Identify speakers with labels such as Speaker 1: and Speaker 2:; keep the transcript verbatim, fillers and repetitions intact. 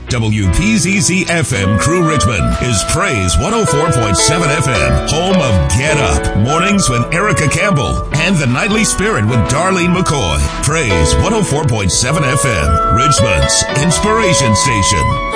Speaker 1: W P Z Z F M Crew Richmond is Praise one oh four point seven F M, home of Get Up, Mornings with Erica Campbell, and The Nightly Spirit with Darlene McCoy. Praise one oh four point seven F M, Richmond's inspiration station.